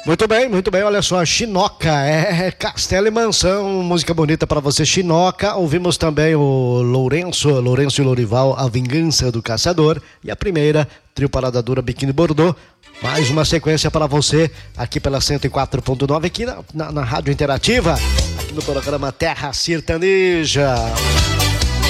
Muito bem, olha só, Chinoca, Castelo e Mansão, música bonita pra você, Chinoca. Ouvimos também o Lourenço e Lourival, A Vingança do Caçador, e a primeira, Trio Parada Dura, Biquíni Bordô. Mais uma sequência para você, aqui pela 104.9, aqui na Rádio Interativa, aqui no programa Terra Sertaneja.